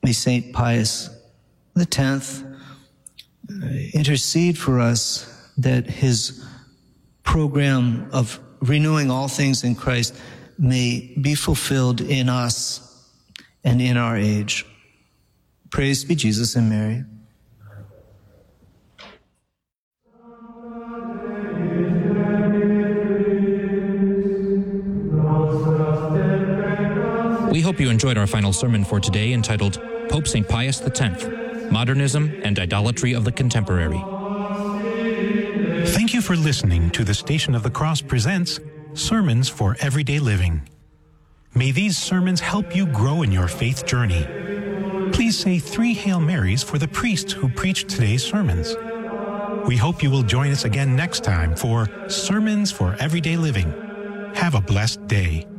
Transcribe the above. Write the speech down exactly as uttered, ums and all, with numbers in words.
may Saint Pius the tenth intercede for us that his program of renewing all things in Christ may be fulfilled in us and in our age. Praise be Jesus and Mary. We hope you enjoyed our final sermon for today, entitled Pope Saint Pius the tenth, Modernism and Idolatry of the Contemporary. Thank you for listening to the Station of the Cross presents Sermons for Everyday Living. May these sermons help you grow in your faith journey. Please say three Hail Marys for the priest who preached today's sermons. We hope you will join us again next time for Sermons for Everyday Living. Have a blessed day.